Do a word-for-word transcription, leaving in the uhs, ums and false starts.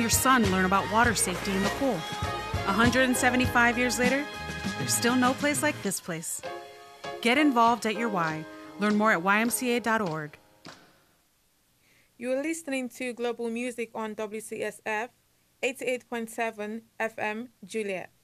your son learn about water safety in the pool. one hundred seventy-five years later, there's still no place like this place. Get involved at your Y. Learn more at y m c a dot org. You are listening to Global Music on W C S F eighty-eight point seven F M Juliet.